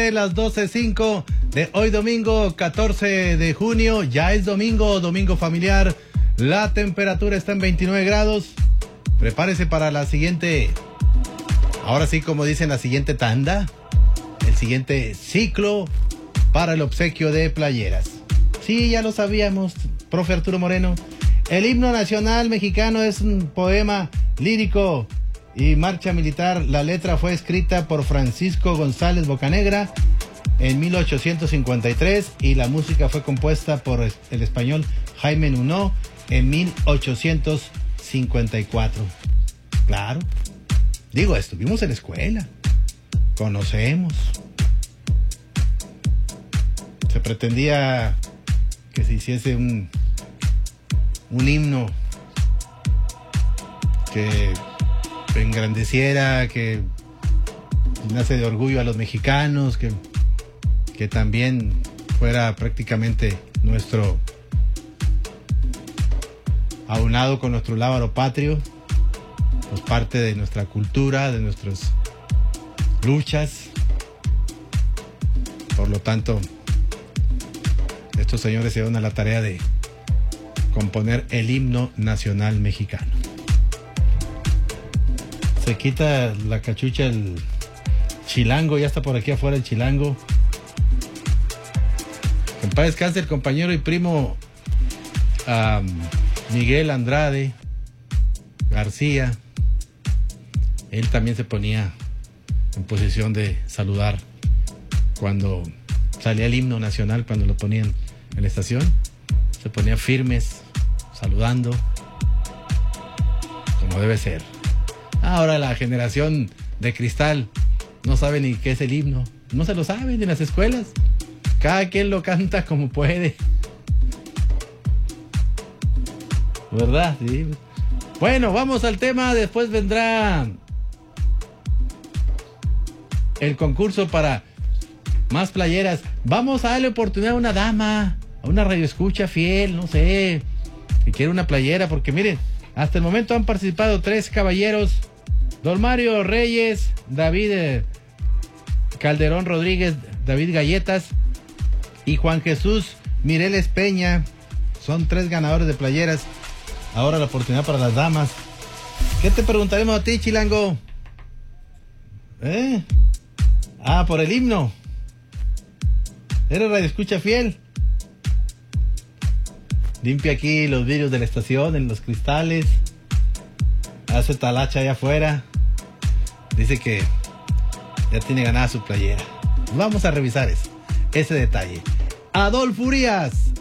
de las 12:05 de hoy domingo 14 de junio. Ya es domingo familiar. La temperatura está en 29 grados. Prepárese para la siguiente, ahora sí como dicen, la siguiente tanda, el siguiente ciclo para el obsequio de playeras. Sí, ya lo sabíamos, profe Arturo Moreno. El himno nacional mexicano es un poema lírico y marcha militar. La letra fue escrita por Francisco González Bocanegra en 1853 y la música fue compuesta por el español Jaime Nuno en 1854. Claro, digo, estuvimos en la escuela, conocemos. Se pretendía que se hiciese un himno que engrandeciera, que nace de orgullo a los mexicanos, que también fuera prácticamente nuestro, aunado con nuestro lábaro patrio, pues parte de nuestra cultura, de nuestras luchas. Por lo tanto, estos señores se dan a la tarea de componer el himno nacional mexicano. Se quita la cachucha el chilango, ya está por aquí afuera el chilango. Que en paz descanse el compañero y primo Miguel Andrade García. Él también se ponía en posición de saludar cuando salía el himno nacional, cuando lo ponían en la estación. Se ponían firmes, saludando, como debe ser. Ahora la generación de cristal no sabe ni qué es el himno. No se lo saben en las escuelas. Cada quien lo canta como puede. ¿Verdad? Sí. Bueno, vamos al tema. Después vendrá el concurso para más playeras. Vamos a darle oportunidad a una dama, a una radioescucha fiel, no sé, que quiere una playera, porque miren, hasta el momento han participado 3 caballeros: Don Mario Reyes, David Calderón Rodríguez, David Galletas y Juan Jesús Mireles Peña. Son 3 ganadores de playeras. Ahora la oportunidad para las damas. ¿Qué te preguntaremos a ti, chilango? Por el himno. ¿Eres radioescucha fiel? Limpia aquí los vidrios de la estación, en los cristales. Hace talacha allá afuera. Dice que ya tiene ganada su playera. Vamos a revisar ese detalle. Adolfo Urias,